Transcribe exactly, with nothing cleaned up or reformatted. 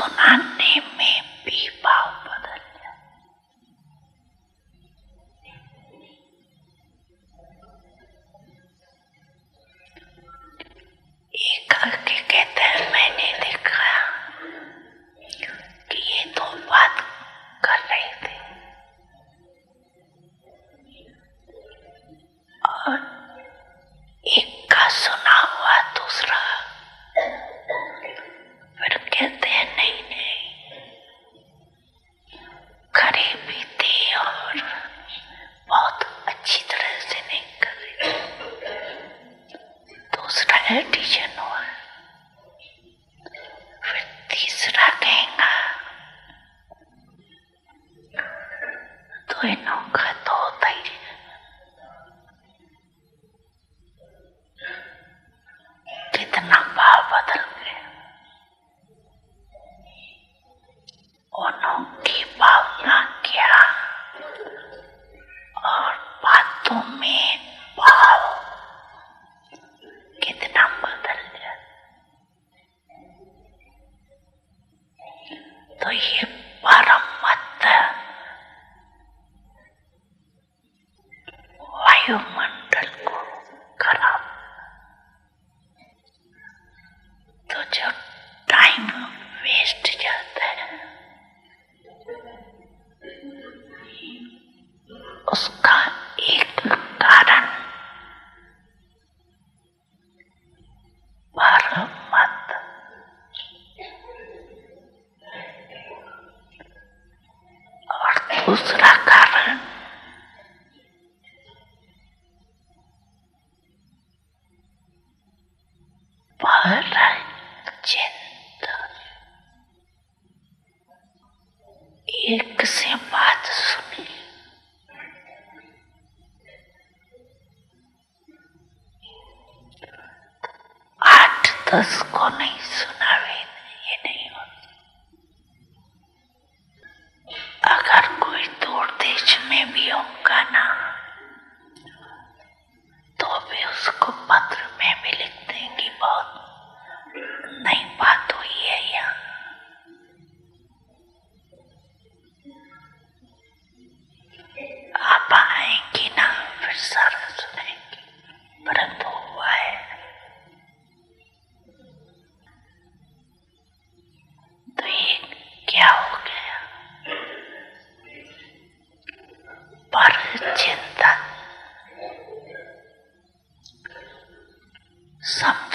सुनाने में भी भाव बदल जाए। एक आके कहते हैं मैंने देखा कि ये दो बात कर रहे थे और एक का सुना हुआ दूसरा, फिर कहते हैं नहीं नहीं करे भी थे और बहुत अच्छी तरह से नहीं कर रहे। दूसरा एडिशन हुआ, फिर तीसरा कहेगा तो इनों का तो होता ही है। कितना भाव बदल गए, उनकी भावना क्या और बातों में भाव कितना बदल गया। तो ये परम मत वायुमंडल को खराब, तो जो टाइम वेस्ट जाता है उसका एक कारण परम मत और दूसरा कारण चिंतन। एक से बात सुनी, आठ दस को नहीं सुनावे, ये नहीं होता। अगर कोई दूर देश में भी होगा ना तो भी उसको पत्र में भी लिख देंगी बहुत नई बात हुई है यहाँ। आप आएंगी ना फिर सारा सुनेंगी, परंतु हुआ है। तो ये क्या हो गया? पर चिंतन, सब